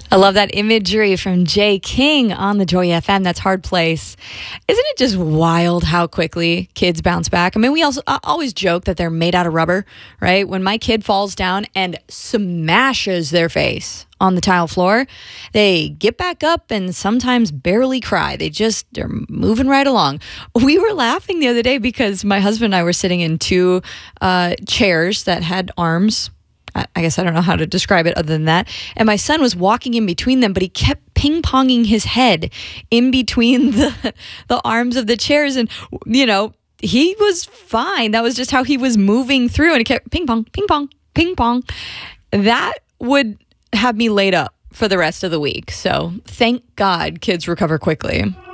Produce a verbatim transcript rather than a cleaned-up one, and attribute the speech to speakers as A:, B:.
A: I love that imagery from Jay King on the Joy F M. That's Hard Place. Isn't it just wild how quickly kids bounce back? I mean, we also I always joke that they're made out of rubber, right? When my kid falls down and smashes their face on the tile floor, they get back up and sometimes barely cry. They just, they're moving right along. We were laughing the other day because my husband and I were sitting in two uh, chairs that had arms. I guess I don't know how to describe it other than that. And my son was walking in between them, but he kept ping-ponging his head in between the, the arms of the chairs. And, you know, he was fine. That was just how he was moving through. And he kept ping-pong, ping-pong, ping-pong. That would have me laid up for the rest of the week. So thank God kids recover quickly.